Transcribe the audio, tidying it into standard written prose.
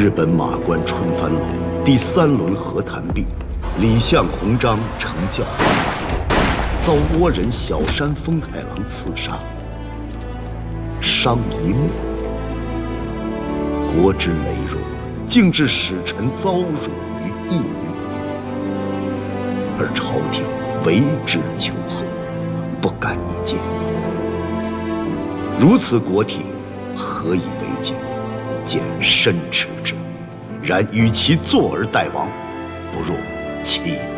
日本马关春帆楼第3轮和谈毕，李相弘章成教，遭倭人小山丰太郎刺杀，伤一目。国之羸弱，竟致使臣遭辱于异域，而朝廷为之求和，不敢一见。如此国体，何以为镜？见深耻之。然与其坐而待亡，不若弃